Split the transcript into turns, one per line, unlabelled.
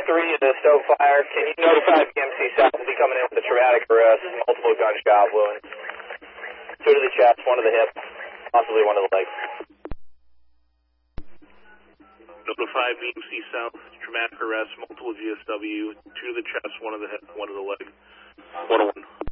3 to Stoke Fire. Can you notify BMC South will be coming in with a traumatic arrest, multiple gunshot wounds? 2 to the chest, 1 to the hip, possibly 1 to the leg.
Notify BMC South, traumatic arrest, multiple GSW, 2 to the chest, 1 to the hip, 1 to the leg. 101.